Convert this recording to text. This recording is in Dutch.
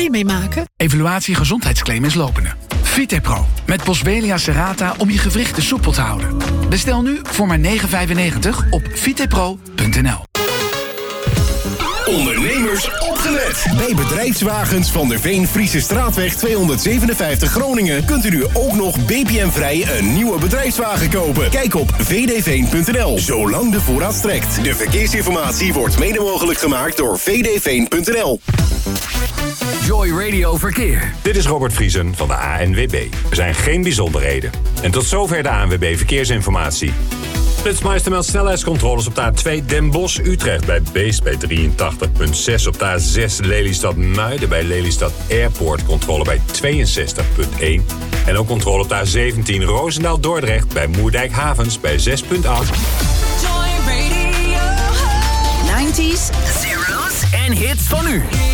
je meemaken? Evaluatie gezondheidsclaim is lopende. Vitepro met Boswellia serrata om je gewrichten soepel te houden. Bestel nu voor maar €9,95 op vitepro.nl. Ondernemers opgelet. Bij Bedrijfswagens van der Veen Friese Straatweg 257 Groningen kunt u nu ook nog BPM-vrij een nieuwe bedrijfswagen kopen. Kijk op vdveen.nl, zolang de voorraad strekt. De verkeersinformatie wordt mede mogelijk gemaakt door vdveen.nl. Joy Radio Verkeer. Dit is Robert Vriesen van de ANWB. Er zijn geen bijzonderheden. En tot zover de ANWB Verkeersinformatie. Flitsmeister meldt snelheidscontroles op de A2 Den Bosch-Utrecht bij Beest bij 83,6. Op de A6 Lelystad-Muiden bij Lelystad Airport controle bij 62,1. En ook controle op de A17 Roosendaal-Dordrecht bij Moerdijk Havens bij 6,8. Joy Radio. 90s, zeros en hits van nu.